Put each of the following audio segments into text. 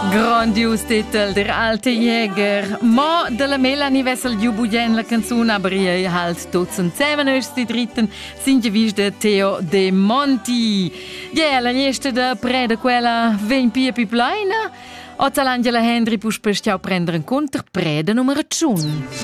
Grandios titel der alte Jäger. Ma della Melanie Wessel Jubujen la canzone aber ihr halt Dutzend zusammen ist die dritten sind gewiss der Theo De Monti. Ja, la nieste da preda quella ven pia piplaina. Ozzalangela Henry pus pestiau prendere in conto preda numero 1.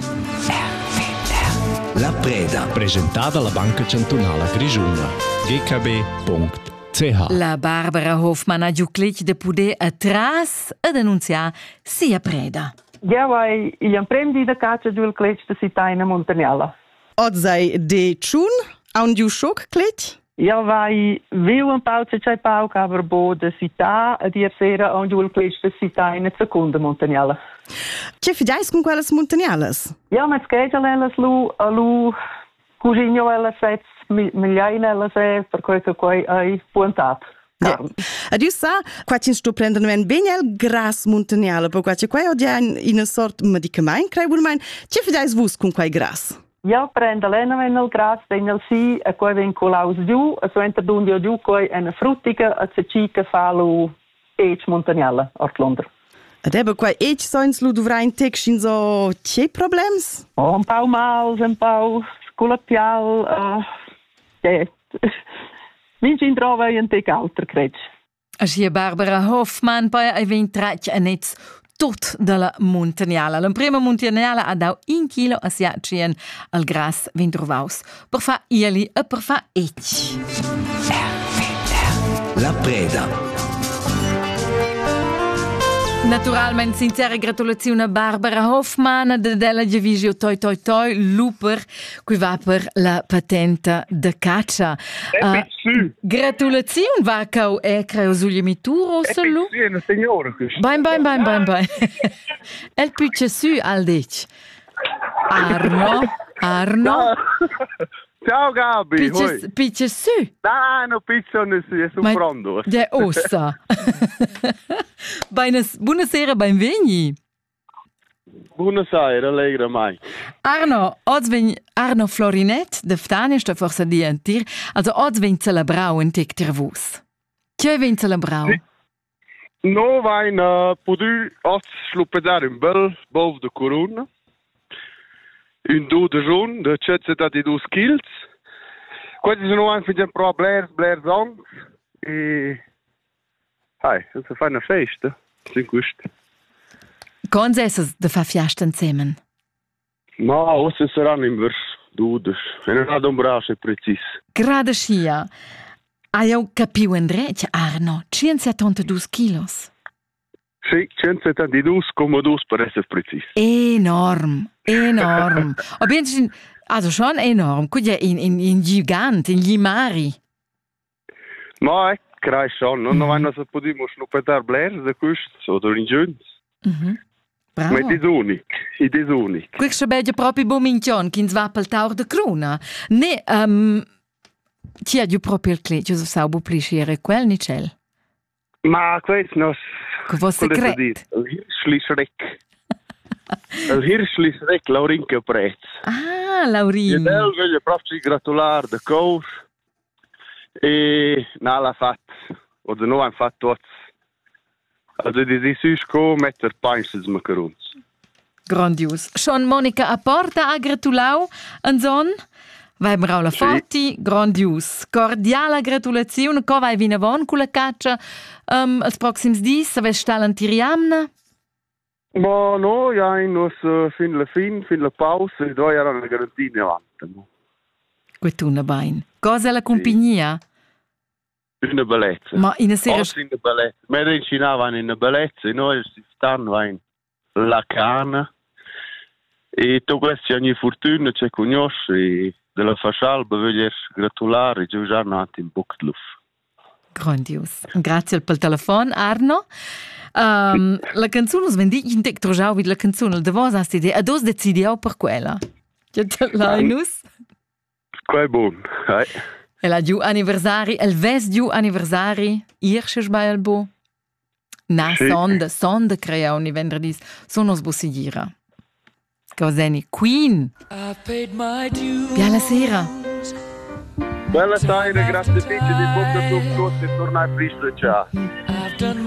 La Preda, presentata alla Banca Cantonale Grigiuna. gkb.ch. La Barbara Hoffmann ha giuclet de poder atras ad annunziar sia preda. Ja, vai il prendi da caccia giù il clec de Sitaina Montagnala. Odzai de Chun, aun giu shock clet? Ja, vai viu un pauce c'è pauc, aber bo de Sita, a dir sera aun giù il clec de Sitaina Secunda Montagnala. Che fidais con quelles montagnales? Ja, met skegeles lu cugino elas sets miljaina elas per quel che quai ai puntat. Ja. Adieu sa, quatin sto prendere men benel gras montagnale, per quace quai odia in una sort medicament, crei bun mein. Che fidais vus con quai gras? Ja, prende lena ven il gras, tenel si, a quai ven colaus giù, a so enter dundio giù quai ena fruttiga, a se cica falu ech montagnala, ortlonder. Ed ebbe quai ech soins lu dovra in texin so che problems? Oh, un pau mals, un pau sculapial, Vinci in trova un tec alter, crec. Asia Barbara Hoffmann poi ha vinto a nez tot dalla Montagnala. La prima Montagnala ha dau 1 chilo a siacien al gras vintrovaus. Per fa ieli e per fa ech. La Preda. Naturalmente sincere gratulazioni a Barbara Hoffmann della Divisio Toi Luper qui va per la patente de caccia. Gratulazioni va cau creo sugli mituro solo. Sì, una signora. Bain. El più su al dic. Arno. Ciao Gabi. Picce su. No, pizza non si è pronto. De ossa. Buonasera, benveni. Buonasera, allegra mai. Arno, oggi ven Arno Florinet, de Ftania sta forse di antir, also oggi ven celebrau en tek tervus. Che ven celebrau? No, vain podu oggi sluppedare un bel bov de corona. Un do de jaune, de 72 kills. Questi sono anche un po' Blair songs. E... das fa una festa. Sind questo. Con esses de fa fiesta insieme? Ma, osse saranno in vers dudes. E non ha dombrasce precis. Grada scia. Hai au capiu en dretje, Arno, 172 kilos. Sì, 172,2 per essere precis. Enorm. Also schon enorm. Kuja in gigant, in gimari. Ma, crei schon. Non vanno se podimo snuppetare Blair de questo, oder in Jöns. Bravo. Ma è unico. Questo bello proprio bominchion, che va pel taur de cruna. Ne, ti ha giù proprio il cleccio, so saubo plisciere quel nicel. Ma questo non... Che vuoi segreto? Il hirschli schreck, Laurinke Prez. Ah, Laurin. E del voglio proprio gratulare de cor. E l'ha fatto, o de no han fatto tots. Also die Süßko mit der Peinses Macarons. Grandios. Schon Monika a porta a gratulau an son. Vai brau la forti, grandios. Cordiala gratulazione, co vai vina von con la caccia als proxims dis, se ves stalan tiriamna? Ma no, ja, nos fin la pausa, e 2 erano le garantine avanti. Quetuna bain. Cosa la compagnia? Una bellezza. Ma in sera... in una bellezza. Me incinavano in una bellezza, e noi si stanno in la cana. E tu questi ogni fortuna ci conosci, e della fascialba voglio gratulare Giuliano in Buckluf. Grandios. Grazie pel telefono, Arno. La canzone svendi in tec trojau vid la canzone de vos hast idea. Ados decidiau per quella. Che te l'ainus? Quai bon. E la giù anniversari, el ves giù anniversari, irsche sbailbo. Na, sonda crea ogni vendredis. Sonos bossigira. Coseni, Queen. Bella sera. Bella sera, grazie mille di bocca sul corso e tornare presto, ciao.